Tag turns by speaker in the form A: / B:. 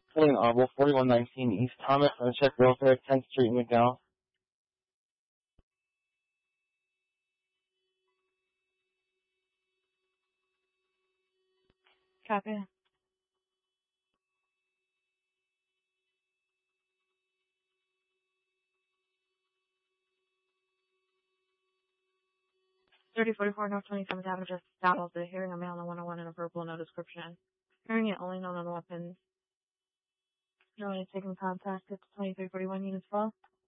A: Pulling Audible, 4119 East Thomas, Unchecked Welfare, 10th Street, McDowell.
B: Copy. $3044 North 27th Avenue, just South. The hearing a male and 101 and a verbal, no description. Hearing it only known on weapons. No one is taking contact. It's 2341 units 12.